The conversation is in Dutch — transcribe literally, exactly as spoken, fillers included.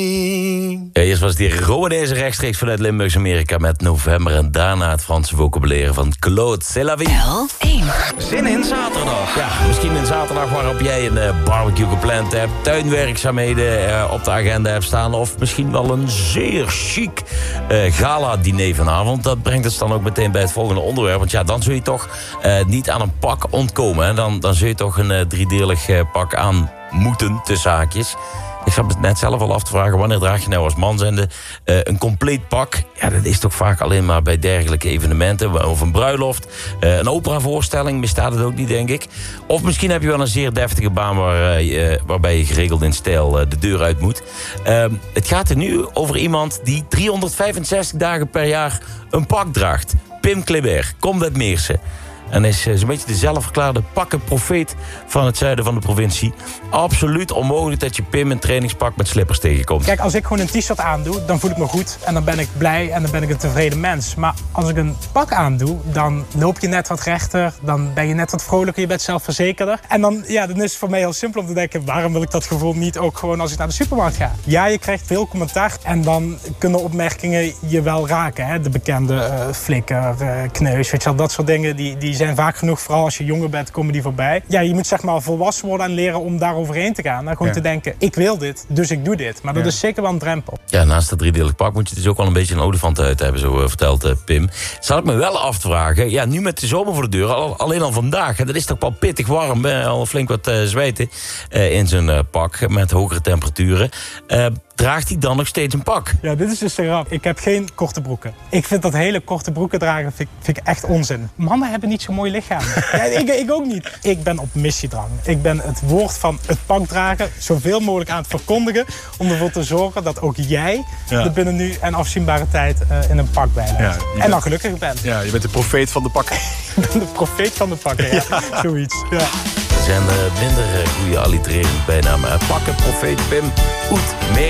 Ja, eerst was het hier Rowanese rechtstreeks vanuit Limburgs Amerika met November. En daarna het Franse vocabulaire van Claude C'est la vie. L één. Zin in zaterdag. Ja, misschien een zaterdag waarop jij een uh, barbecue gepland hebt. Tuinwerkzaamheden uh, op de agenda hebt staan. Of misschien wel een zeer chic uh, gala-diner vanavond. Dat brengt ons dan ook meteen bij het volgende onderwerp. Want ja, dan zul je toch uh, niet aan een pak ontkomen. Hè? Dan, dan zul je toch een uh, driedelig uh, pak aan moeten, tussen haakjes. Ik zat me net zelf al af te vragen, wanneer draag je nou als man zijnde uh, een compleet pak? Ja, dat is toch vaak alleen maar bij dergelijke evenementen. Of een bruiloft, uh, een operavoorstelling, bestaat het ook niet, denk ik. Of misschien heb je wel een zeer deftige baan waar, uh, waarbij je geregeld in stijl uh, de deur uit moet. Uh, het gaat er nu over iemand die driehonderdvijfenzestig dagen per jaar een pak draagt. Pim Clébert, komt uit Meersen. En is zo'n beetje de zelfverklaarde pakkenprofeet van het zuiden van de provincie. Absoluut onmogelijk dat je Pim een trainingspak met slippers tegenkomt. Kijk, als ik gewoon een t-shirt aandoe, dan voel ik me goed. En dan ben ik blij en dan ben ik een tevreden mens. Maar als ik een pak aandoe, dan loop je net wat rechter. Dan ben je net wat vrolijker, je bent zelfverzekerder. En dan, ja, dan is het voor mij heel simpel om te denken, waarom wil ik dat gevoel niet ook gewoon als ik naar de supermarkt ga? Ja, je krijgt veel commentaar en dan kunnen opmerkingen je wel raken. Hè? De bekende uh, flikker, uh, kneus, weet je wel, dat soort dingen, die, die zijn vaak genoeg, vooral als je jonger bent, komen die voorbij. Ja, je moet zeg maar volwassen worden en leren om daar overheen te gaan. En gewoon ja. te denken, ik wil dit, dus ik doe dit. Maar dat ja. is zeker wel een drempel. Ja, naast dat driedelig pak moet je dus ook wel een beetje een olifant uit hebben, zo uh, vertelt uh, Pim. Zal ik me wel afvragen, ja, nu met de zomer voor de deur, al, alleen al vandaag, hè, dat is toch wel pittig warm, hè, al flink wat uh, zweten uh, in zijn uh, pak met hogere temperaturen. Uh, Draagt hij dan nog steeds een pak? Ja, dit is dus de grap. Ik heb geen korte broeken. Ik vind dat hele korte broeken dragen vind ik, vind ik echt onzin. Mannen hebben niet zo'n mooi lichaam. Ja, ik, ik ook niet. Ik ben op missiedrang. Ik ben het woord van het pak dragen zoveel mogelijk aan het verkondigen. Om ervoor te zorgen dat ook jij ja. er binnen nu en afzienbare tijd uh, in een pak bij bent. Ja, en dan gelukkig bent. Ja, je bent de profeet van de pakken. Ik ben de profeet van de pakken, ja. ja. Zoiets, ja. Er zijn uh, minder uh, goede allitererende bijnamen. Pakken, profeet, Pim, Oet, meer.